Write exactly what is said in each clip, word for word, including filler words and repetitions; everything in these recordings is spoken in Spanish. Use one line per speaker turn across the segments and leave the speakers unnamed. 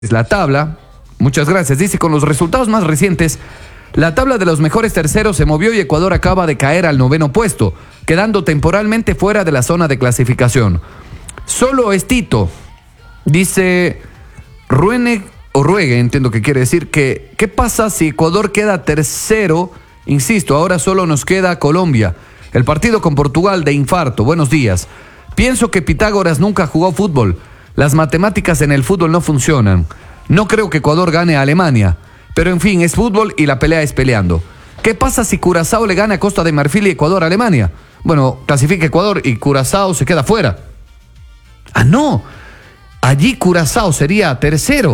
La tabla, muchas gracias, dice con los resultados más recientes, la tabla de los mejores terceros se movió y Ecuador acaba de caer al noveno puesto, quedando temporalmente fuera de la zona de clasificación. Solo es Tito, dice Ruene o Ruegue, entiendo que quiere decir que, ¿qué pasa si Ecuador queda tercero? Insisto, ahora solo nos queda Colombia. El partido con Portugal de infarto, buenos días. Pienso que Pitágoras nunca jugó fútbol. Las matemáticas en el fútbol no funcionan. No creo que Ecuador gane a Alemania. Pero en fin, es fútbol y la pelea es peleando. ¿Qué pasa si Curazao le gana a Costa de Marfil y Ecuador a Alemania? Bueno, clasifica Ecuador y Curazao se queda fuera. Ah, no. Allí Curazao sería tercero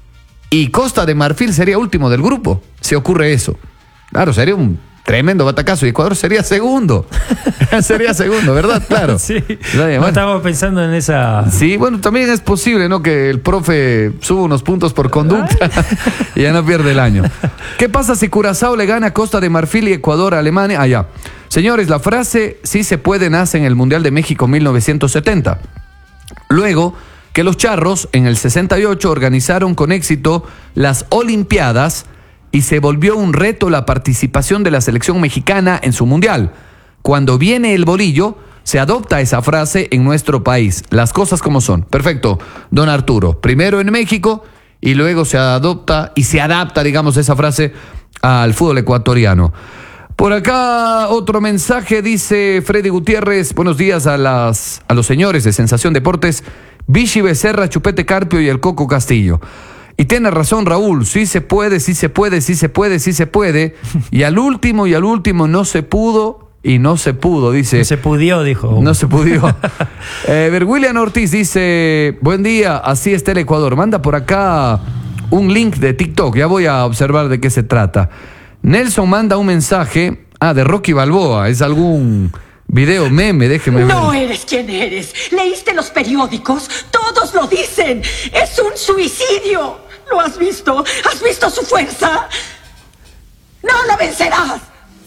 y Costa de Marfil sería último del grupo. Si ocurre eso. Claro, sería un tremendo batacazo y Ecuador sería segundo. Sería segundo, ¿verdad? Claro.
Sí.
Bueno,
no estábamos pensando en esa...
Sí, bueno, también es posible, ¿no? Que el profe suba unos puntos por conducta y ya no pierde el año. ¿Qué pasa si Curazao le gana a Costa de Marfil y Ecuador a Alemania? Allá. Ah, señores, la frase sí se puede nace en el Mundial de México mil novecientos setenta. Luego que los charros en el sesenta y ocho organizaron con éxito las Olimpiadas y se volvió un reto la participación de la selección mexicana en su mundial. Cuando viene el bolillo, se adopta esa frase en nuestro país. Las cosas como son. Perfecto, don Arturo. Primero en México y luego se adopta y se adapta, digamos, esa frase al fútbol ecuatoriano. Por acá otro mensaje, dice Freddy Gutiérrez. Buenos días a, las, a los señores de Sensación Deportes. Vichy Becerra, Chupete Carpio y el Coco Castillo. Y tiene razón Raúl, sí se puede, sí se puede, sí se puede, sí se puede. Y al último y al último no se pudo y no se pudo, dice.
No se pudió, dijo.
No se pudió. eh, ver, William Ortiz dice, buen día, así está el Ecuador. Manda por acá un link de TikTok, ya voy a observar de qué se trata. Nelson manda un mensaje, ah, de Rocky Balboa, es algún video meme, déjeme ver.
No eres quien eres, leíste los periódicos, todos lo dicen, es un suicidio. ¿Lo has visto? ¿Has visto su fuerza? ¡No la vencerás!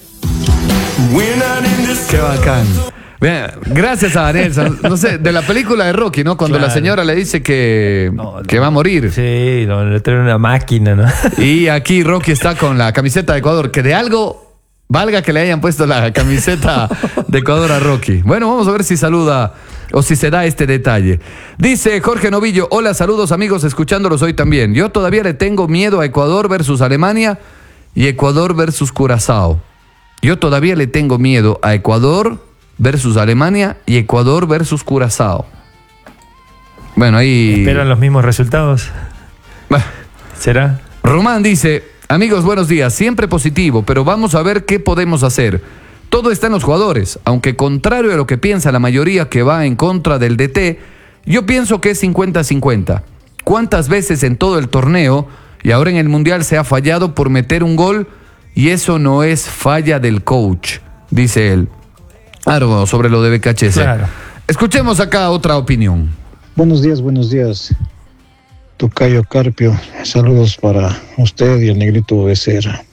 Qué bacán. Bien, gracias a Nelson. No sé, de la película de Rocky, ¿no? Cuando claro. la señora le dice que, no, no, que va a morir.
Sí, no, le trae una máquina, ¿no?
Y aquí Rocky está con la camiseta de Ecuador, que de algo valga que le hayan puesto la camiseta de Ecuador a Rocky. Bueno, vamos a ver si saluda o si se da este detalle. Dice Jorge Novillo, hola, saludos amigos, escuchándolos hoy también. Yo todavía le tengo miedo a Ecuador versus Alemania y Ecuador versus Curazao. Yo todavía le tengo miedo a Ecuador versus Alemania y Ecuador versus Curazao. Bueno, ahí...
¿Esperan los mismos resultados?
Bah.
¿Será?
Román dice, amigos, buenos días, siempre positivo, pero vamos a ver qué podemos hacer. Todo está en los jugadores, aunque contrario a lo que piensa la mayoría que va en contra del D T, yo pienso que es cincuenta cincuenta. ¿Cuántas veces en todo el torneo y ahora en el Mundial se ha fallado por meter un gol y eso no es falla del coach? Dice él. Claro, sobre lo de B K H S. Claro. Escuchemos acá otra opinión.
Buenos días, buenos días. Tocayo Carpio, saludos para usted y el negrito Becerra.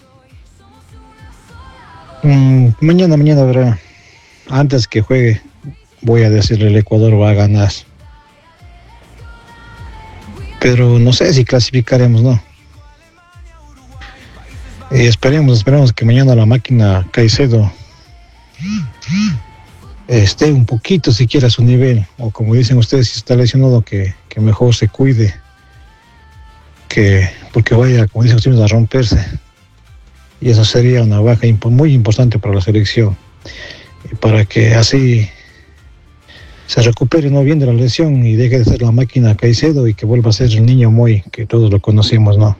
Mm, mañana, mañana verá. Antes que juegue, voy a decirle el Ecuador va a ganar. Pero no sé si clasificaremos, ¿no? Y esperemos, esperemos que mañana la máquina Caicedo esté un poquito siquiera a su nivel. O como dicen ustedes, si está lesionado, que, que mejor se cuide. Que porque vaya, como dicen ustedes, a romperse. Y eso sería una baja imp- muy importante para la selección. Y para que así se recupere no bien de la lesión y deje de ser la máquina Caicedo y que vuelva a ser el niño Moy, que todos lo conocimos, ¿no?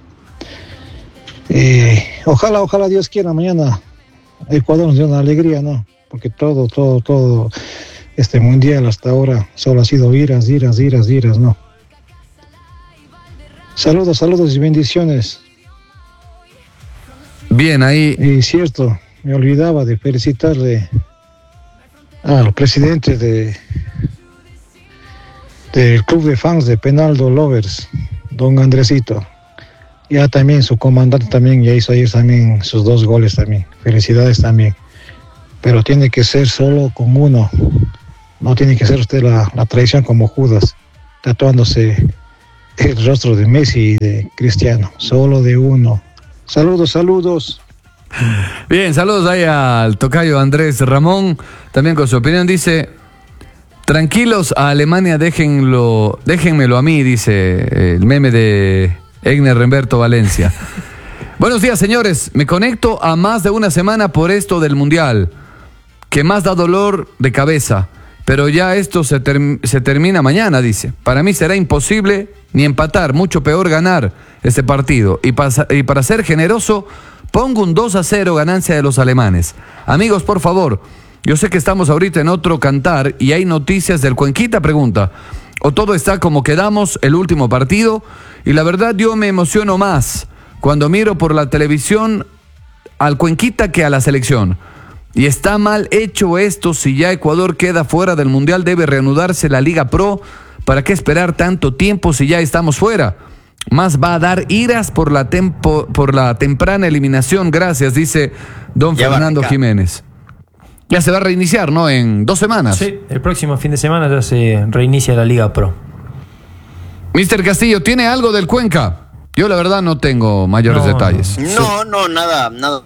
Y ojalá, ojalá Dios quiera, mañana Ecuador nos dé una alegría, ¿no? Porque todo, todo, todo este mundial hasta ahora solo ha sido iras, iras, iras, iras, ¿no? Saludos, saludos y bendiciones.
Bien, ahí.
Y cierto, me olvidaba de felicitarle al presidente de del club de fans de Penaldo Lovers, don Andresito. Ya también su comandante también ya hizo ayer también sus dos goles también. Felicidades también. Pero tiene que ser solo con uno. No tiene que ser usted la, la traición como Judas, tatuándose el rostro de Messi y de Cristiano, solo de uno. Saludos, saludos.
Bien, saludos ahí al tocayo Andrés Ramón, también con su opinión. Dice: tranquilos a Alemania, déjenlo, déjenmelo a mí, dice el meme de Egner Remberto Valencia. Buenos días, señores, me conecto a más de una semana por esto del Mundial, que más da dolor de cabeza, pero ya esto se, ter- se termina mañana, dice. Para mí será imposible ni empatar, mucho peor ganar este partido, y, pasa- y para ser generoso, pongo un dos a cero ganancia de los alemanes. Amigos, por favor, yo sé que estamos ahorita en otro cantar y hay noticias del Cuenquita, pregunta, o todo está como quedamos el último partido, y la verdad yo me emociono más cuando miro por la televisión al Cuenquita que a la selección. Y está mal hecho esto. Si ya Ecuador queda fuera del Mundial, debe reanudarse la Liga Pro. ¿Para qué esperar tanto tiempo si ya estamos fuera? Más va a dar iras por la, tempo, por la temprana eliminación. Gracias, dice don
Ya
Fernando Jiménez. Ya se va a reiniciar, ¿no? En dos semanas.
Sí, el próximo fin de semana ya se reinicia la Liga Pro.
mister Castillo, ¿tiene algo del Cuenca? Yo la verdad no tengo mayores
No,
detalles.
No, no, nada, nada.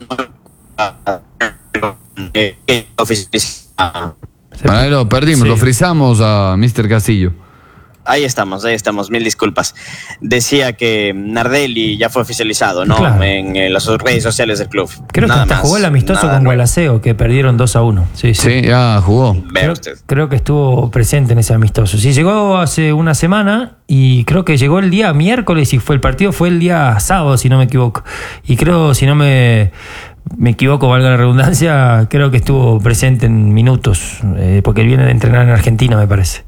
Eh, eh, oficial-
Ahí lo perdimos,
Sí.
lo frizamos a mister Castillo.
Ahí estamos, ahí estamos, mil disculpas. Decía que Nardelli ya fue oficializado, ¿no?
Claro.
En, eh, las redes sociales del club.
Creo
Nada
que hasta
más,
jugó el amistoso
nada
con
nuevo.
Gualaceo, que perdieron dos a uno. Sí, sí.
Sí, ya jugó.
Vea
Creo,
usted.
creo que estuvo presente en ese amistoso. Sí, llegó hace una semana y creo que llegó el día miércoles y fue el partido fue el día sábado, si no me equivoco. Y creo, si no me, me equivoco, valga la redundancia, creo que estuvo presente en minutos, eh, porque él viene de entrenar en Argentina, me parece.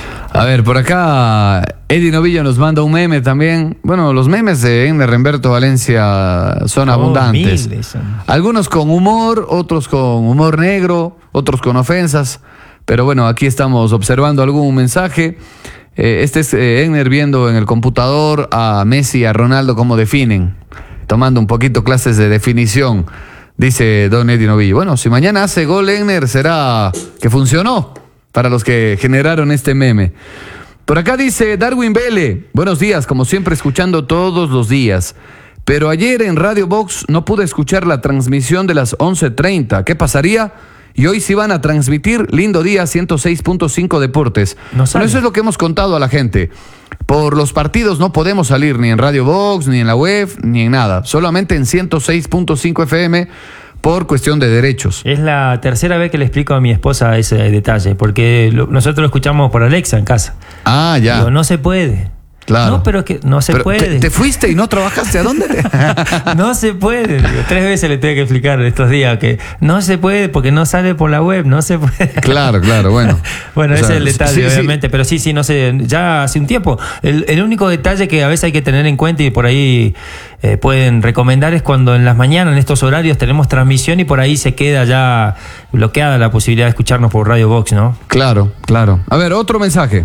A ver, por acá Eddie Novillo nos manda un meme también. Bueno, los memes de Egner Remberto Valencia son
Oh,
abundantes.
miles son.
Algunos con humor, otros con humor negro, otros con ofensas. Pero bueno, aquí estamos observando algún mensaje. Eh, este es eh, Egner viendo en el computador a Messi y a Ronaldo cómo definen, tomando un poquito clases de definición, dice don Eddie Novillo. Bueno, si mañana hace gol Egner, será que funcionó para los que generaron este meme. Por acá dice Darwin Vélez: buenos días, como siempre escuchando todos los días. Pero ayer en Radio Box no pude escuchar la transmisión de las once treinta. ¿Qué pasaría? Y hoy sí van a transmitir Lindo Día ciento seis punto cinco Deportes.
No
Bueno,
sale.
eso es lo que hemos contado a la gente. Por los partidos no podemos salir ni en Radio Box, ni en la web, ni en nada. Solamente en ciento seis punto cinco F M por cuestión de derechos.
Es la tercera vez que le explico a mi esposa ese detalle, porque lo- nosotros lo escuchamos por Alexa en casa.
Ah, ya.
Digo, no se puede.
Claro.
No, pero es que no se
Pero
puede.
te, te fuiste y no trabajaste. ¿A dónde? te-
No se puede. Digo, tres veces le tuve que explicar estos días que no se puede porque no sale por la web, no se puede.
Claro, claro, bueno.
Bueno,
O
ese
sea,
es el detalle,
sí, sí.
obviamente, pero sí, sí, no sé, ya hace un tiempo. El, el único detalle que a veces hay que tener en cuenta y por ahí eh, pueden recomendar es cuando en las mañanas, en estos horarios, tenemos transmisión y por ahí se queda ya bloqueada la posibilidad de escucharnos por Radio Box, ¿no?
Claro, claro. A ver, otro mensaje.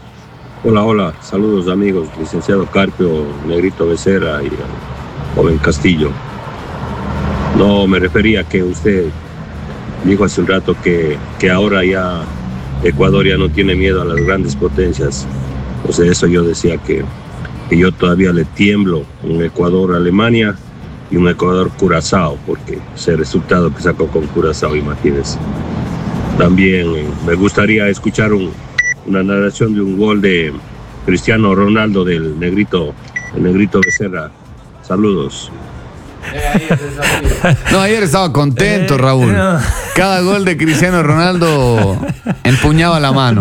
Hola, hola, saludos amigos, licenciado Carpio, Negrito Becerra y al joven Castillo. No, me refería que usted dijo hace un rato que, que ahora ya Ecuador ya no tiene miedo a las grandes potencias. O sea, eso yo decía que, que yo todavía le tiemblo un Ecuador-Alemania y un Ecuador-Curazao, porque ese resultado que sacó con Curazao, imagínense. También eh, me gustaría escuchar un, una narración de un gol de Cristiano Ronaldo del Negrito, el Negrito Becerra. Saludos.
No, ayer estaba contento,
Eh,
Raúl.
no.
Cada gol de Cristiano Ronaldo empuñaba la mano.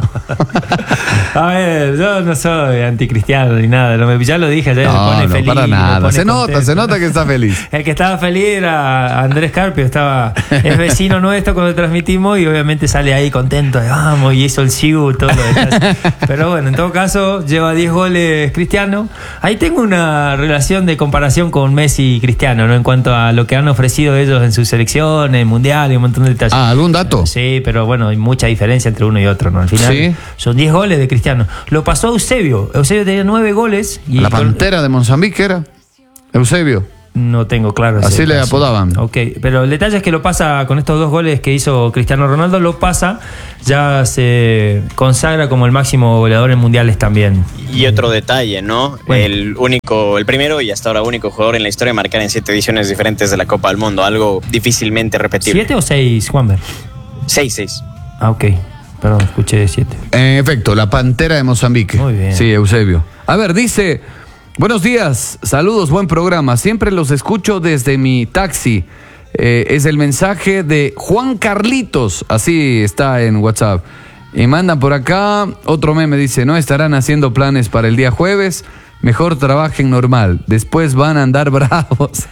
A ver, yo no soy anticristiano ni nada, no me- ya lo dije, ya me
No,
pone
no,
feliz.
para
me
nada.
pone
Se nota,
contento.
se nota que está feliz.
El que estaba feliz era Andrés Carpio, estaba, es vecino nuestro cuando transmitimos y obviamente sale ahí contento, de, vamos, y hizo el siu, todo lo demás. Pero bueno, en todo caso, lleva diez goles Cristiano. Ahí tengo una relación de comparación con Messi y Cristiano, ¿no? En cuanto a lo que han ofrecido ellos en sus selecciones, mundial y un montón de detalles.
Ah, ¿algún dato?
Sí, pero bueno, hay mucha diferencia entre uno y otro, ¿no? Al final
Sí.
son diez goles de Cristiano. Lo pasó Eusebio. Eusebio tenía nueve goles. Y
La
con-
pantera de Mozambique era Eusebio.
No tengo claro.
Así le
caso.
apodaban.
Ok, pero el detalle es que lo pasa con estos dos goles que hizo Cristiano Ronaldo, lo pasa, ya se consagra como el máximo goleador en mundiales también.
Y otro detalle, ¿no?
Bueno.
El único, el primero y hasta ahora único jugador en la historia en marcar en siete ediciones diferentes de la Copa del Mundo, algo difícilmente repetible.
¿Siete o seis, Juanber?
Seis, seis.
Ah, ok. Perdón, escuché siete.
En efecto, la Pantera de Mozambique.
Muy bien.
Sí, Eusebio. A ver, dice, buenos días, saludos, buen programa. Siempre los escucho desde mi taxi. Eh, es el mensaje de Juan Carlitos, así está en WhatsApp. Y mandan por acá otro meme, dice, no estarán haciendo planes para el día jueves. Mejor trabajen normal, después van a andar bravos.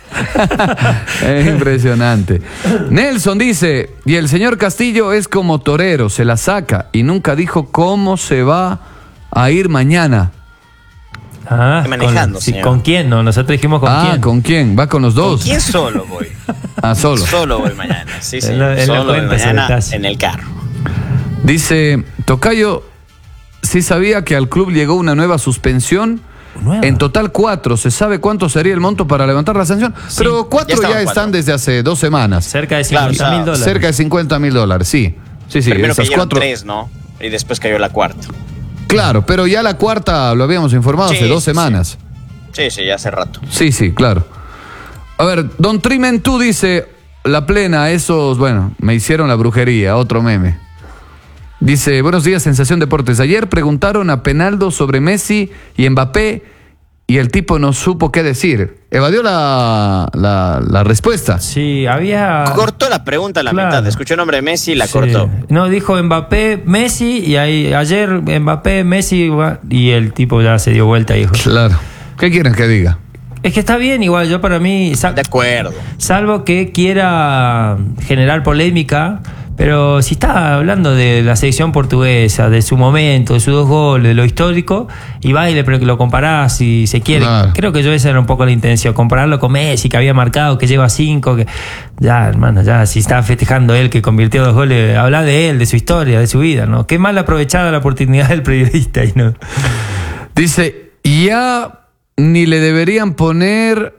Es impresionante. Nelson dice, y el señor Castillo es como torero, se la saca y nunca dijo cómo se va a ir mañana.
Ah,
Manejando,
con, sí,
señor.
¿con quién? No, nosotros dijimos con
ah,
quién.
¿con quién? ¿Va con los dos?
¿Con quién solo voy?
Ah, solo.
Solo voy mañana. Sí, sí.
Él no- él no
Solo voy
cuenta ese
mañana
detalle.
en el carro.
Dice, Tocayo, sí sabía que al club llegó una nueva suspensión.
¿Nueva?
En total cuatro. ¿Se sabe cuánto sería el monto para levantar la sanción? Pero cuatro
ya
ya,
estaban
están
cuatro.
desde hace dos semanas.
Cerca de
Claro,
cincuenta mil
o sea,
dólares.
Cerca de cincuenta mil dólares, sí. Sí, sí,
Primero
esas
cayeron
cuatro.
tres, ¿no? Y después cayó la cuarta.
Claro, pero ya la cuarta lo habíamos informado
Sí,
hace dos
sí,
semanas.
Sí, sí, ya hace rato.
Sí, sí, claro. A ver, Don Trimentú dice, la plena, esos, bueno, me hicieron la brujería, otro meme. Dice, buenos días, Sensación Deportes. Ayer preguntaron a Penaldo sobre Messi y Mbappé y el tipo no supo qué decir. Evadió la, la, la respuesta.
Sí, había...
Cortó la pregunta a la
Claro.
mitad. Escuchó el nombre de Messi y la
Sí.
cortó.
No, dijo Mbappé, Messi, y ahí ayer Mbappé, Messi, y el tipo ya se dio vuelta y dijo.
Claro. ¿Qué quieren que diga?
Es que está bien, igual, yo para mí, sal-
De acuerdo.
salvo que quiera generar polémica, pero si está hablando de la selección portuguesa, de su momento, de sus dos goles, de lo histórico, y va y le pero que lo comparás si se quiere.
Claro.
Creo que yo esa era un poco la intención, compararlo con Messi, que había marcado, que lleva cinco, que ya, hermano, ya, si está festejando él que convirtió dos goles, habla de él, de su historia, de su vida, ¿no? Qué mal aprovechada la oportunidad del periodista, y no.
Dice, ya ni le deberían poner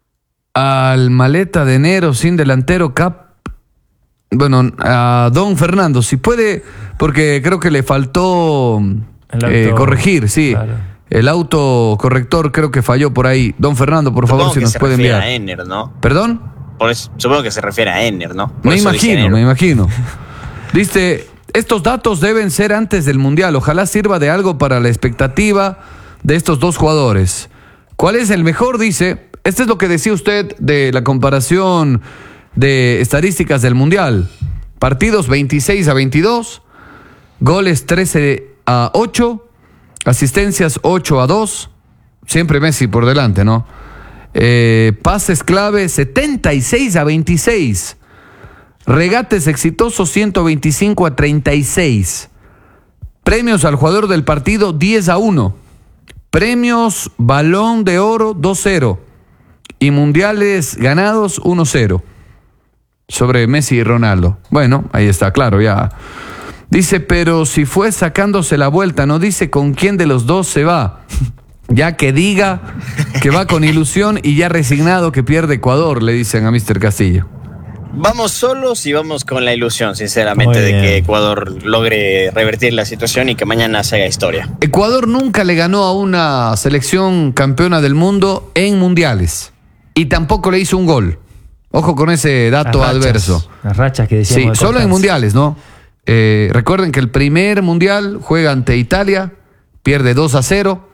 al maleta de enero sin delantero cap. Bueno, a Don Fernando, si puede, porque creo que le faltó
El
eh,
auto-
corregir, sí.
claro.
El autocorrector creo que falló por ahí. Don Fernando, por favor,
Supongo
si
que
nos
se
puede
refiere
enviar.
a Ener, ¿no?
¿Perdón?
Por eso- supongo que se refiere a Ener, ¿no? Por
Me
eso dije
imagino,
enero.
me imagino. Dice, estos datos deben ser antes del Mundial. Ojalá sirva de algo para la expectativa de estos dos jugadores. ¿Cuál es el mejor? Dice, este es lo que decía usted de la comparación de estadísticas del Mundial. Partidos veintiséis a veintidós, goles trece a ocho, asistencias ocho a dos, siempre Messi por delante, ¿no? Eh, pases clave setenta y seis a veintiséis. Regates exitosos ciento veinticinco a treinta y seis. Premios al jugador del partido diez a uno. Premios Balón de Oro dos cero. Y mundiales ganados uno cero. Sobre Messi y Ronaldo. Bueno, ahí está, claro, ya. Dice, pero si fue sacándose la vuelta, no dice con quién de los dos se va. Ya que diga que va con ilusión y ya resignado que pierde Ecuador, le dicen a mister Castillo.
Vamos solos y vamos con la ilusión, sinceramente,
Muy
de
bien.
que Ecuador logre revertir la situación y que mañana se haga historia.
Ecuador nunca le ganó a una selección campeona del mundo en mundiales. Y tampoco le hizo un gol. Ojo con ese dato
Las rachas,
adverso.
Las rachas que decíamos.
Sí,
de
solo en
Constanza.
mundiales, ¿no? Eh, recuerden que el primer mundial juega ante Italia, pierde dos a cero.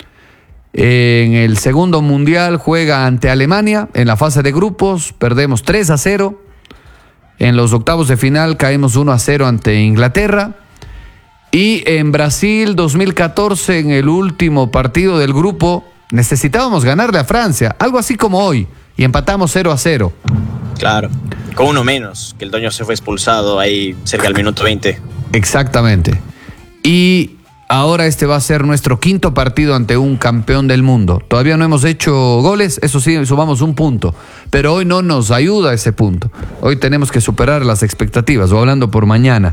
En el segundo mundial juega ante Alemania, en la fase de grupos perdemos tres a cero. En los octavos de final caemos uno a cero ante Inglaterra. Y en Brasil dos mil catorce, en el último partido del grupo, necesitábamos ganarle a Francia, algo así como hoy, y empatamos cero a cero.
Claro. Con uno menos, que el dueño se fue expulsado ahí cerca del minuto veinte.
Exactamente. Y ahora este va a ser nuestro quinto partido ante un campeón del mundo. Todavía no hemos hecho goles, eso sí, sumamos un punto. Pero hoy no nos ayuda ese punto. Hoy tenemos que superar las expectativas, o hablando por mañana.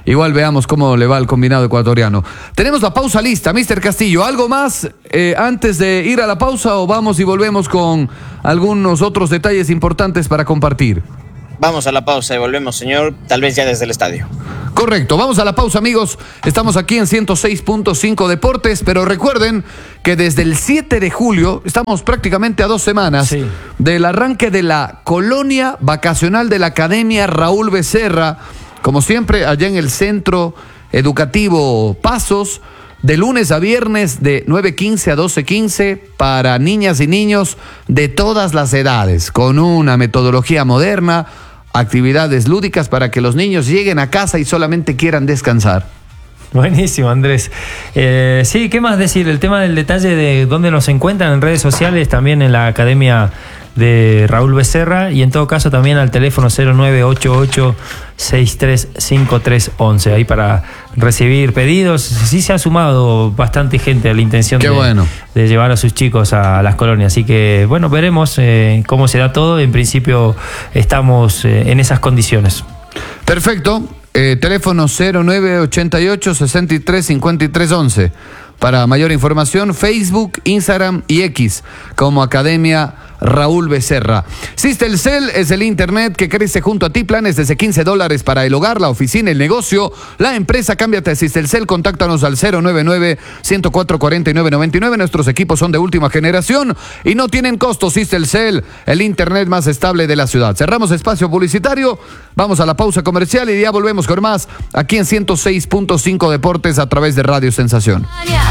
igual veamos cómo le va al combinado ecuatoriano. Tenemos la pausa lista, mister Castillo. ¿Algo más eh, antes de ir a la pausa o vamos y volvemos con algunos otros detalles importantes para compartir?
Vamos a la pausa y volvemos, señor, tal vez ya desde el estadio.
Correcto, vamos a la pausa, amigos. Estamos aquí en ciento seis punto cinco Deportes, pero recuerden que desde el siete de julio, estamos prácticamente a dos semanas sí. del arranque de la colonia vacacional de la Academia Raúl Becerra, como siempre, allá en el Centro Educativo Pasos, de lunes a viernes de nueve quince a doce quince para niñas y niños de todas las edades, con una metodología moderna, actividades lúdicas para que los niños lleguen a casa y solamente quieran descansar.
Buenísimo, Andrés. Eh, sí, ¿qué más decir? El tema del detalle de dónde nos encuentran en redes sociales, también en la Academia de Raúl Becerra, y en todo caso también al teléfono cero nueve ocho ocho seis tres cinco tres once, ahí para recibir pedidos. Sí se ha sumado bastante gente a la intención de,
bueno.
de llevar a sus chicos a las colonias, así que bueno, veremos eh, cómo se da todo. En principio estamos eh, en esas condiciones.
Perfecto. Eh, teléfono cero nueve ocho ocho seis tres cinco tres once. Para mayor información, Facebook, Instagram y X como Academia Raúl Becerra. Sistelcel es el internet que crece junto a ti. Planes desde quince dólares para el hogar, la oficina, el negocio, la empresa. Cámbiate a Sistelcel. Contáctanos al cero nueve nueve, uno cuatro cuatro nueve nueve nueve. Nuestros equipos son de última generación y no tienen costo. Sistelcel, el internet más estable de la ciudad. Cerramos espacio publicitario. Vamos a la pausa comercial y ya volvemos con más aquí en ciento seis punto cinco Deportes a través de Radio Sensación.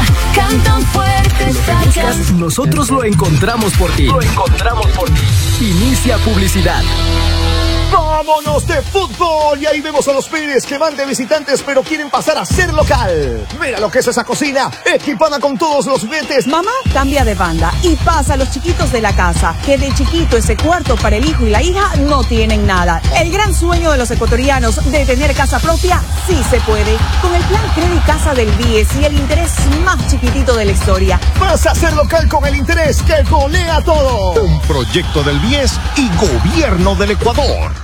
Nosotros lo encontramos por ti. Lo encontramos por ti. Inicia publicidad.
¡Vámonos de fútbol! Y ahí vemos a los Pérez que van de visitantes pero quieren pasar a ser local. Mira lo que es esa cocina, equipada con todos los juguetes.
Mamá cambia de banda y pasa a los chiquitos de la casa, que de chiquito ese cuarto para el hijo y la hija no tienen nada. El gran sueño de los ecuatorianos de tener casa propia sí se puede. Con el plan Credit Casa del BIES y el interés más chiquitito de la historia.
Pasa a ser local con el interés que golea todo.
Un proyecto del BIES y Gobierno del Ecuador.